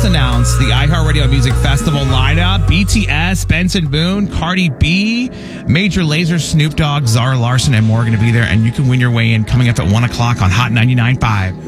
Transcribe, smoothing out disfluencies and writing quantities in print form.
just announced the iHeartRadio Music Festival lineup. BTS, Benson Boone, Cardi B, Major Lazer, Snoop Dogg, Zara Larson, and more are going to be there. And you can win your way in coming up at 1 o'clock on Hot 99.5.